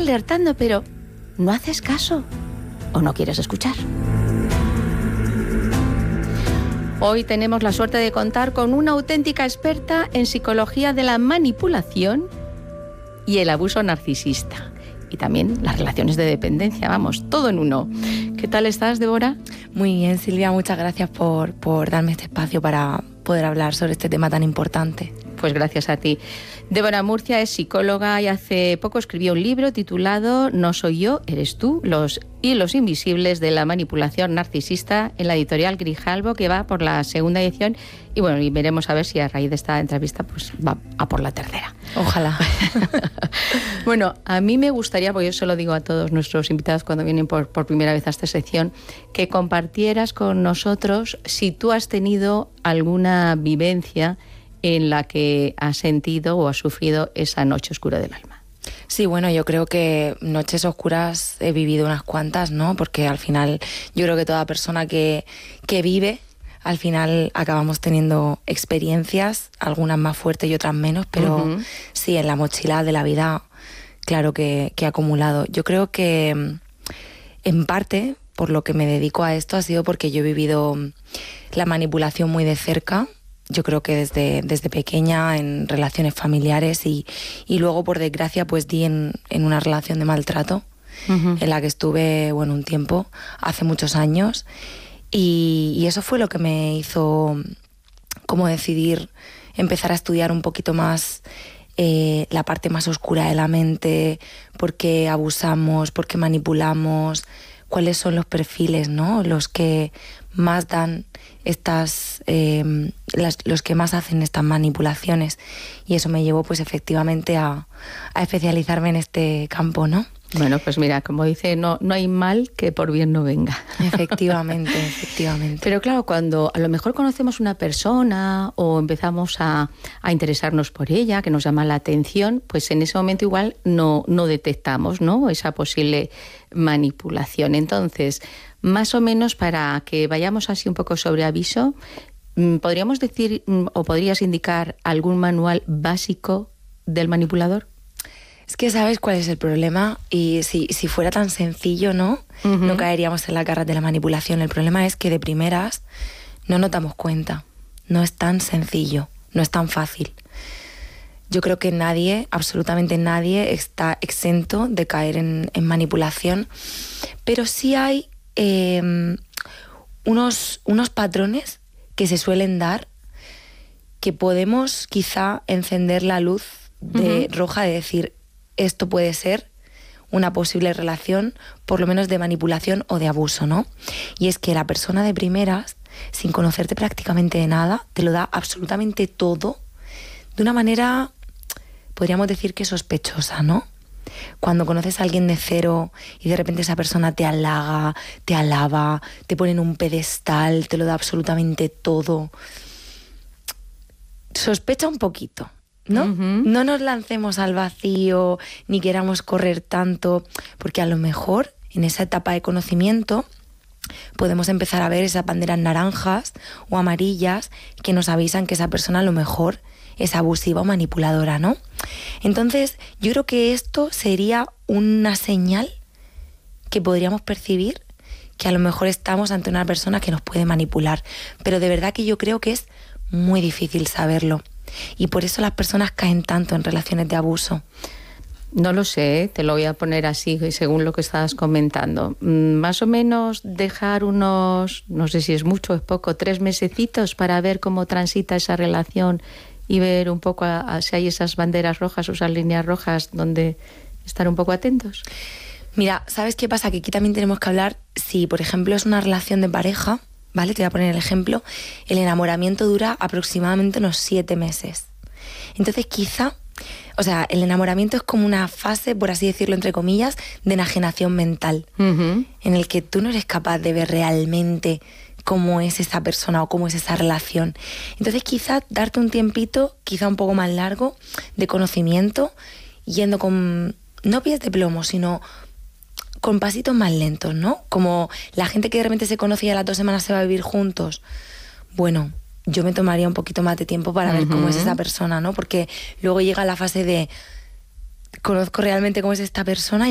alertando, pero no haces caso o no quieres escuchar. Hoy tenemos la suerte de contar con una auténtica experta en psicología de la manipulación y el abuso narcisista. Y también las relaciones de dependencia, vamos, todo en uno. ¿Qué tal estás, Débora? Muy bien, Silvia, muchas gracias por darme este espacio para poder hablar sobre este tema tan importante. Pues gracias a ti. Débora Murcia es psicóloga y hace poco escribió un libro titulado No soy yo, eres tú, los hilos invisibles de la manipulación narcisista, en la editorial Grijalbo, que va por la segunda edición. Y bueno, y veremos a ver si a raíz de esta entrevista pues va a por la tercera. Ojalá. Bueno, a mí me gustaría, porque yo se lo digo a todos nuestros invitados cuando vienen por primera vez a esta sección, que compartieras con nosotros si tú has tenido alguna vivencia en la que has sentido o has sufrido esa noche oscura del alma. Sí, bueno, yo creo que noches oscuras he vivido unas cuantas, ¿no? Porque al final yo creo que toda persona que vive, al final acabamos teniendo experiencias, algunas más fuertes y otras menos, pero sí, en la mochila de la vida, claro que he acumulado. Yo creo que en parte, por lo que me dedico a esto, ha sido porque yo he vivido la manipulación muy de cerca. Yo creo que desde pequeña en relaciones familiares y luego, por desgracia, pues di en una relación de maltrato en la que estuve, bueno, un tiempo, hace muchos años. Y eso fue lo que me hizo como decidir empezar a estudiar un poquito más la parte más oscura de la mente, por qué abusamos, por qué manipulamos, cuáles son los perfiles, ¿no? Los que más dan los que más hacen estas manipulaciones, y eso me llevó pues efectivamente a especializarme en este campo, ¿no? Bueno, pues mira, como dice, no hay mal que por bien no venga. Efectivamente, efectivamente. Pero claro, cuando a lo mejor conocemos una persona o empezamos a interesarnos por ella, que nos llama la atención, pues en ese momento igual no detectamos, ¿no?, esa posible manipulación. Entonces, más o menos para que vayamos así un poco sobre aviso, ¿podríamos decir o podrías indicar algún manual básico del manipulador? Es que sabes cuál es el problema, y si fuera tan sencillo, ¿no? No caeríamos en la garra de la manipulación. El problema es que de primeras no nos damos cuenta. No es tan sencillo, no es tan fácil. Yo creo que nadie, absolutamente nadie, está exento de caer en manipulación, pero sí hay unos patrones que se suelen dar, que podemos quizá encender la luz roja de decir, esto puede ser una posible relación, por lo menos de manipulación o de abuso, ¿no? Y es que la persona de primeras, sin conocerte prácticamente de nada, te lo da absolutamente todo de una manera, podríamos decir que sospechosa, ¿no? Cuando conoces a alguien de cero y de repente esa persona te halaga, te alaba, te pone en un pedestal, te lo da absolutamente todo. Sospecha un poquito, ¿no? No nos lancemos al vacío ni queramos correr tanto, porque a lo mejor en esa etapa de conocimiento podemos empezar a ver esas banderas naranjas o amarillas que nos avisan que esa persona a lo mejor es abusiva o manipuladora, ¿no? Entonces, yo creo que esto sería una señal que podríamos percibir que a lo mejor estamos ante una persona que nos puede manipular, pero de verdad que yo creo que es muy difícil saberlo. Y por eso las personas caen tanto en relaciones de abuso. No lo sé, te lo voy a poner así según lo que estabas comentando. Más o menos dejar unos, no sé si es mucho o es poco, 3 mesecitos para ver cómo transita esa relación y ver un poco si hay esas banderas rojas o esas líneas rojas donde estar un poco atentos. Mira, ¿sabes qué pasa? Que aquí también tenemos que hablar, si por ejemplo es una relación de pareja, ¿vale? Te voy a poner el ejemplo. El enamoramiento dura aproximadamente unos 7 meses. Entonces quizá, o sea, el enamoramiento es como una fase, por así decirlo, entre comillas, de enajenación mental, en el que tú no eres capaz de ver realmente cómo es esa persona o cómo es esa relación. Entonces quizá darte un tiempito, quizá un poco más largo, de conocimiento, yendo con, no pies de plomo, sino con pasitos más lentos, ¿no? Como la gente que de repente se conoce y a las 2 semanas se va a vivir juntos. Bueno, yo me tomaría un poquito más de tiempo para ver cómo es esa persona, ¿no? Porque luego llega la fase de conozco realmente cómo es esta persona